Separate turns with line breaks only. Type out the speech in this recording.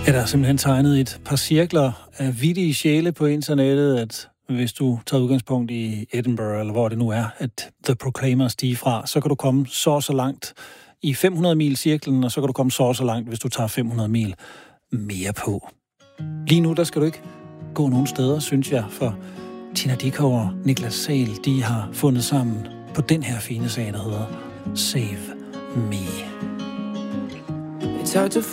Ja, der er simpelthen tegnet et par cirkler af vittige sjæle på internettet, at hvis du tager udgangspunkt i Edinburgh, eller hvor det nu er, at The Proclaimers de er fra, så kan du komme så langt i 500 mil cirklen, og så kan du komme så langt, hvis du tager 500 mil mere på. Lige nu, der skal du ikke gå nogen steder, synes jeg, for Tina Dickow og Niklas Sahl, de har fundet sammen på den her fine sag, der hedder Save Me.